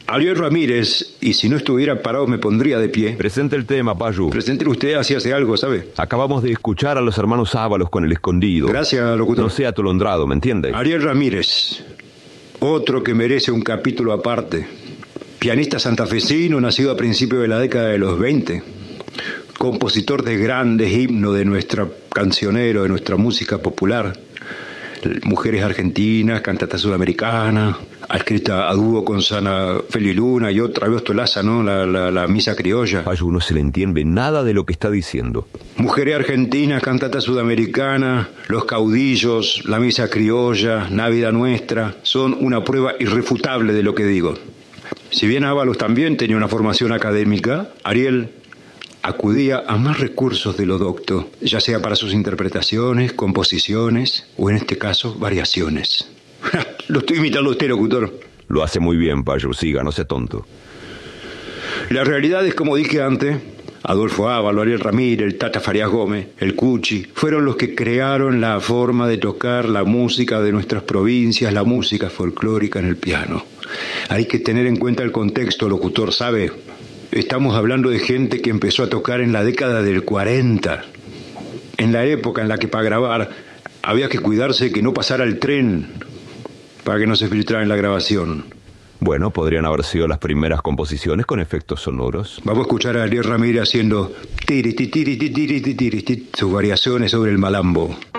Ariel Ramírez, y si no estuviera parado me pondría de pie. Presente el tema, Payu. Preséntelo usted, así hace algo, ¿sabe? Acabamos de escuchar a los hermanos Ábalos con El Escondido. Gracias, locutor. No sea atolondrado, ¿me entiende? Ariel Ramírez, otro que merece un capítulo aparte. Pianista santafesino, nacido a principios de la década de los 20. Compositor de grandes himnos de nuestra cancionero, de nuestra música popular. Mujeres argentinas, cantata sudamericana, ha escrito a dúo con Sana Feliluna y otra vez Tolaza, ¿no? La misa criolla. Payu, no se le entiende nada de lo que está diciendo. Mujeres argentinas, cantata sudamericana, Los Caudillos, la misa criolla, Navidad Nuestra, son una prueba irrefutable de lo que digo. Si bien Ábalos también tenía una formación académica, Ariel acudía a más recursos de lo docto, ya sea para sus interpretaciones, composiciones o en este caso, variaciones. Lo estoy imitando a usted, locutor. Lo hace muy bien, Payu, siga, no sea tonto. La realidad es, como dije antes, Adolfo Ábalos, Ariel Ramírez, el Tata Farías Gómez, el Cuchi, fueron los que crearon la forma de tocar la música de nuestras provincias, la música folclórica en el piano. Hay que tener en cuenta el contexto, locutor, ¿sabe? Estamos hablando de gente que empezó a tocar en la década del 40, en la época en la que para grabar había que cuidarse que no pasara el tren para que no se filtrara en la grabación. Bueno, podrían haber sido las primeras composiciones con efectos sonoros. Vamos a escuchar a Ariel Ramírez haciendo sus variaciones sobre el malambo.